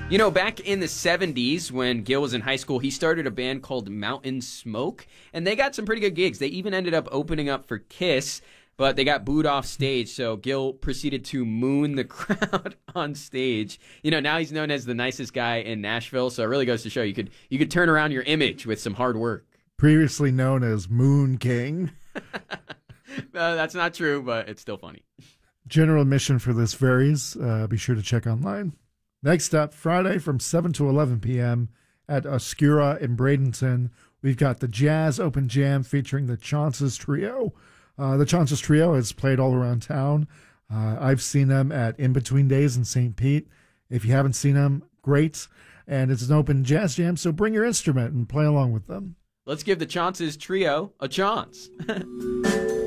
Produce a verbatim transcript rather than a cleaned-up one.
You know, back in the seventies when Gil was in high school, he started a band called Mountain Smoke, and they got some pretty good gigs. They even ended up opening up for Kiss, but they got booed off stage, so Gil proceeded to moon the crowd on stage. You know, now he's known as the nicest guy in Nashville, so it really goes to show you could you could turn around your image with some hard work. Previously known as Moon King. Uh, that's not true, but it's still funny. General admission for this varies. Uh, be sure to check online. Next up, Friday from seven to eleven p.m. at Oscura in Bradenton, we've got the Jazz Open Jam featuring the Chances Trio. Uh, the Chances Trio has played all around town. Uh, I've seen them at In Between Days in Saint Pete. If you haven't seen them, great. And it's an open jazz jam, so bring your instrument and play along with them. Let's give the Chances Trio a chance.